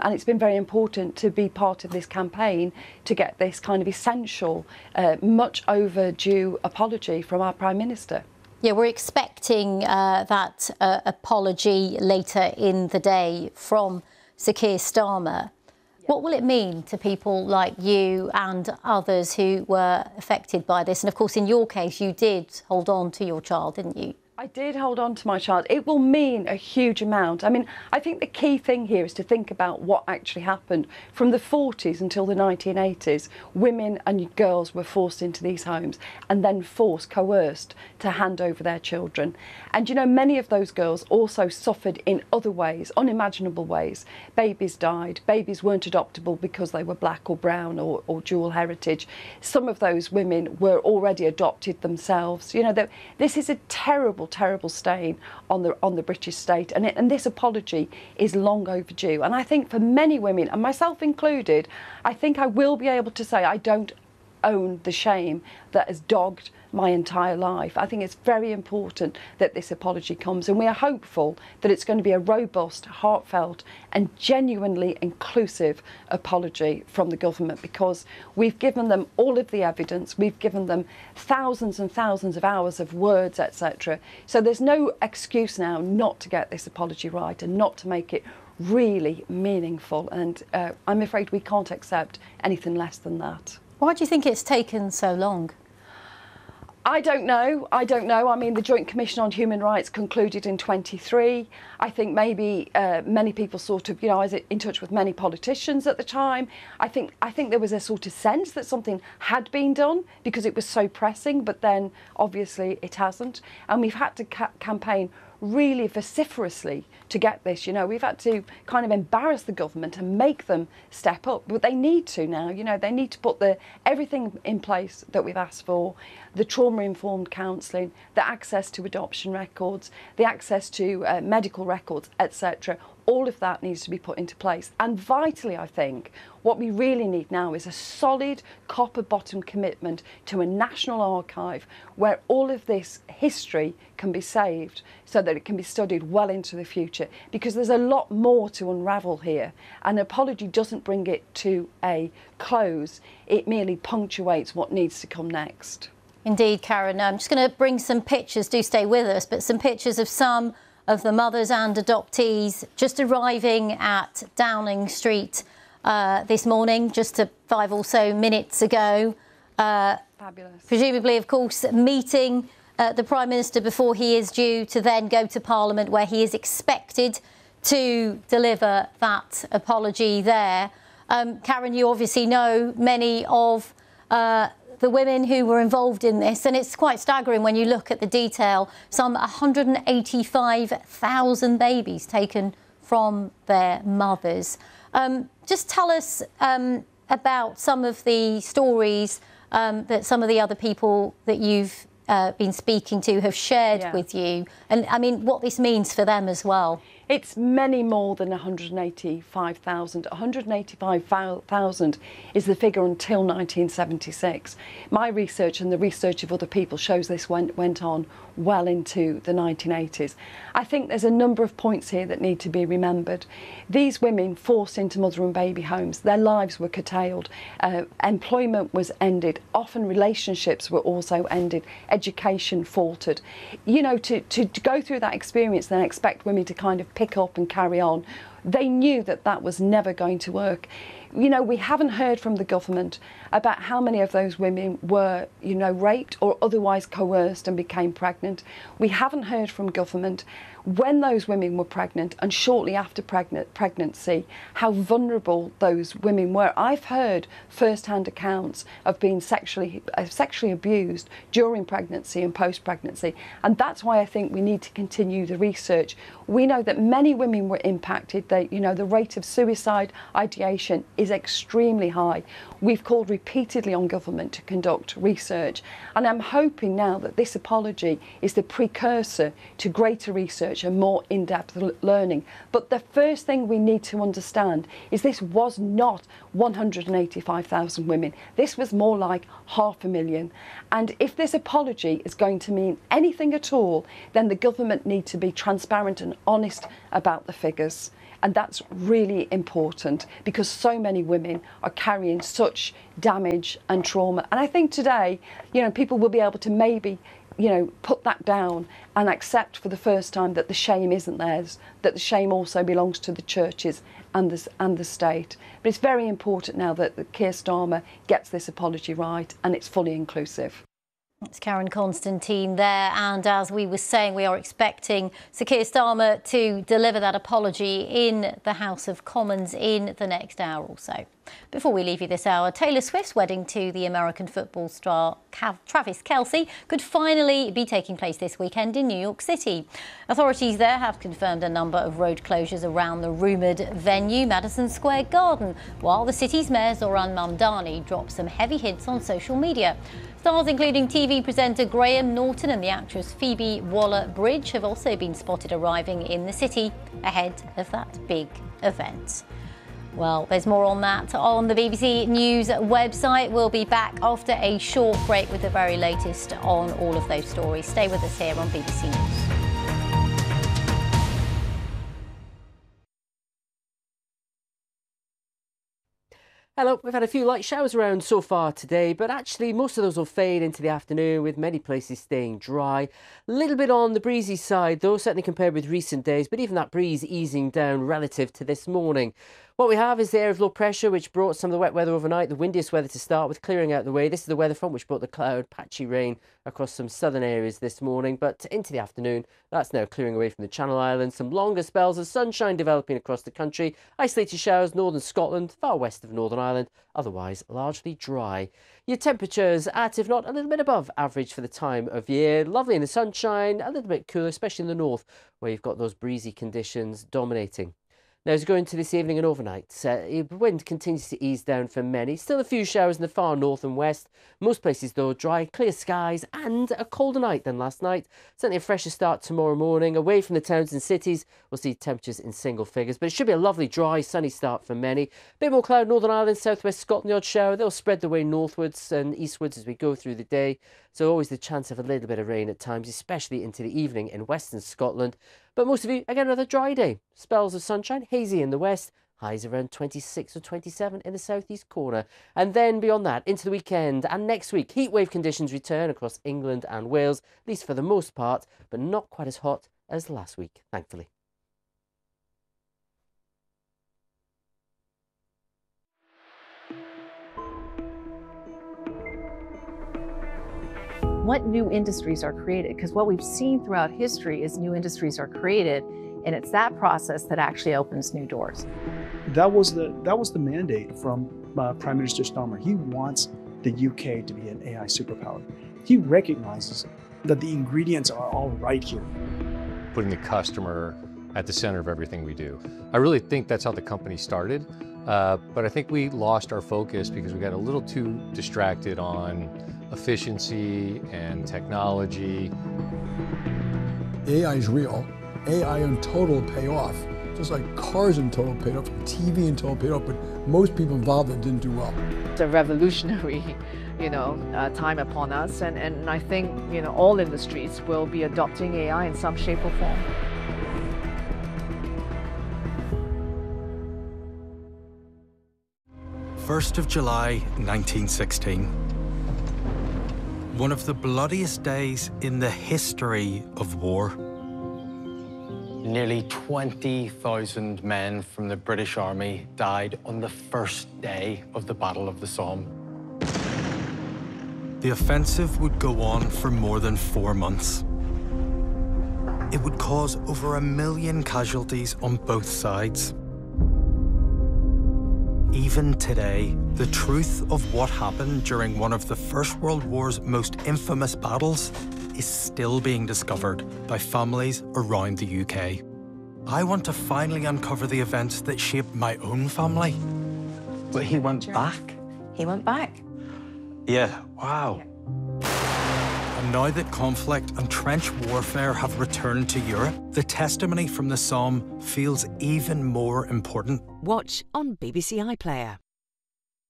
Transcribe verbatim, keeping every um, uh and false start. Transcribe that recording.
and it's been very important to be part of this campaign to get this kind of essential, uh, much overdue apology from our Prime Minister. Yeah, we're expecting uh, that uh, apology later in the day from Sir Keir Starmer. What will it mean to people like you and others who were affected by this? And of course, in your case, you did hold on to your child, didn't you? I did hold on to my child. It will mean a huge amount. I mean, I think the key thing here is to think about what actually happened. From the forties until the nineteen eighties, women and girls were forced into these homes and then forced, coerced to hand over their children. And, you know, many of those girls also suffered in other ways, unimaginable ways. Babies died. Babies weren't adoptable because they were black or brown or, or dual heritage. Some of those women were already adopted themselves. You know, this is a terrible terrible stain on the on the British state, and, it, and this apology is long overdue. And I think for many women, and myself included, I think I will be able to say I don't own the shame that has dogged my entire life. I think it's very important that this apology comes, and we are hopeful that it's going to be a robust, heartfelt and genuinely inclusive apology from the government, because we've given them all of the evidence, we've given them thousands and thousands of hours of words, et cetera. So there's no excuse now not to get this apology right and not to make it really meaningful, and uh, I'm afraid we can't accept anything less than that. Why do you think it's taken so long? I don't know. I don't know. I mean, the Joint Commission on Human Rights concluded in twenty-three. I think maybe uh, many people sort of, you know, I was in touch with many politicians at the time. I think I think there was a sort of sense that something had been done because it was so pressing, but then obviously it hasn't. And we've had to ca campaign really vociferously to get this. You know, we've had to kind of embarrass the government and make them step up, but they need to now. You know, they need to put the everything in place that we've asked for: the trauma-informed counselling, the access to adoption records, the access to uh, medical records, et cetera. All of that needs to be put into place. And vitally, I think, what we really need now is a solid copper-bottom commitment to a national archive where all of this history can be saved so that it can be studied well into the future, because there's a lot more to unravel here. An apology doesn't bring it to a close, it merely punctuates what needs to come next. Indeed, Karen. I'm just going to bring some pictures, do stay with us, but some pictures of some of the mothers and adoptees just arriving at Downing Street uh, this morning, just a five or so minutes ago. Uh, Fabulous. Presumably, of course, meeting uh, the Prime Minister before he is due to then go to Parliament, where he is expected to deliver that apology there. Um, Karen, you obviously know many of uh, the women who were involved in this, and it's quite staggering when you look at the detail. Some one hundred eighty-five thousand babies taken from their mothers. Um, just tell us um, about some of the stories um, that some of the other people that you've uh, been speaking to have shared yeah. with you, and I mean what this means for them as well. It's many more than one hundred eighty-five thousand. one hundred eighty-five thousand is the figure until nineteen seventy-six. My research and the research of other people shows this went, went on well into the nineteen eighties. I think there's a number of points here that need to be remembered. These women forced into mother and baby homes, their lives were curtailed, uh, employment was ended, often relationships were also ended, education faltered. You know, to, to, to go through that experience and then expect women to kind of pick up and carry on, they knew that that was never going to work. You know, we haven't heard from the government about how many of those women were, you know, raped or otherwise coerced and became pregnant. We haven't heard from government when those women were pregnant and shortly after pregnant, pregnancy, how vulnerable those women were. I've heard first-hand accounts of being sexually, uh, sexually abused during pregnancy and post-pregnancy, and that's why I think we need to continue the research. We know that many women were impacted. They, you know, the rate of suicide ideation is extremely high. We've called repeatedly on government to conduct research, and I'm hoping now that this apology is the precursor to greater research and more in-depth learning. But the first thing we need to understand is this was not one hundred eighty-five thousand women. This was more like half a million. And if this apology is going to mean anything at all, then the government need to be transparent and honest about the figures. And that's really important because so many women are carrying such damage and trauma. And I think today, you know, people will be able to maybe, you know, put that down and accept for the first time that the shame isn't theirs, that the shame also belongs to the churches and the, and the state. But it's very important now that Keir Starmer gets this apology right and it's fully inclusive. It's Karen Constantine there, and as we were saying, we are expecting Sir Keir Starmer to deliver that apology in the House of Commons in the next hour or so. Before we leave you this hour, Taylor Swift's wedding to the American football star Travis Kelce could finally be taking place this weekend in New York City. Authorities there have confirmed a number of road closures around the rumoured venue, Madison Square Garden, while the city's mayor Zoran Mamdani dropped some heavy hints on social media. Stars including T V presenter Graham Norton and the actress Phoebe Waller-Bridge have also been spotted arriving in the city ahead of that big event. Well, there's more on that on the B B C News website. We'll be back after a short break with the very latest on all of those stories. Stay with us here on B B C News. Hello, we've had a few light showers around so far today, but actually most of those will fade into the afternoon with many places staying dry. A little bit on the breezy side though, certainly compared with recent days, but even that breeze easing down relative to this morning. What we have is the area of low pressure which brought some of the wet weather overnight, the windiest weather to start with, clearing out the way. This is the weather front which brought the cloud, patchy rain across some southern areas this morning, but into the afternoon that's now clearing away from the Channel Islands. Some longer spells of sunshine developing across the country, isolated showers northern Scotland, far west of Northern Ireland, otherwise largely dry. Your temperatures at, if not a little bit above average for the time of year. Lovely in the sunshine, a little bit cooler, especially in the north where you've got those breezy conditions dominating. Now, as we go into this evening and overnight, uh, wind continues to ease down for many. Still a few showers in the far north and west. Most places, though, dry, clear skies and a colder night than last night. Certainly a fresher start tomorrow morning. Away from the towns and cities, we'll see temperatures in single figures. But it should be a lovely, dry, sunny start for many. A bit more cloud, Northern Ireland, southwest Scotland, the odd shower. They'll spread their way northwards and eastwards as we go through the day. So always the chance of a little bit of rain at times, especially into the evening in western Scotland. But most of you, again, another dry day. Spells of sunshine, hazy in the west, highs around twenty-six or twenty-seven in the southeast corner. And then beyond that, into the weekend and next week, heatwave conditions return across England and Wales, at least for the most part, but not quite as hot as last week, thankfully. What new industries are created? Because what we've seen throughout history is new industries are created, and it's that process that actually opens new doors. That was the that was the mandate from uh, Prime Minister Starmer. He wants the U K to be an A I superpower. He recognizes that the ingredients are all right here. Putting the customer at the center of everything we do. I really think that's how the company started, uh, but I think we lost our focus because we got a little too distracted on efficiency and technology. A I is real. A I in total pay off. Just like cars in total paid off, T V in total paid off, but most people involved that didn't do well. It's a revolutionary, you know, uh, time upon us, and, and I think, you know, all industries will be adopting A I in some shape or form. first of July nineteen sixteen. One of the bloodiest days in the history of war. Nearly twenty thousand men from the British Army died on the first day of the Battle of the Somme. The offensive would go on for more than four months. It would cause over a million casualties on both sides. Even today, the truth of what happened during one of the First World War's most infamous battles is still being discovered by families around the U K. I want to finally uncover the events that shaped my own family. But he went back? He went back. Yeah, wow. And now that conflict and trench warfare have returned to Europe, the testimony from the Somme feels even more important. Watch on B B C iPlayer.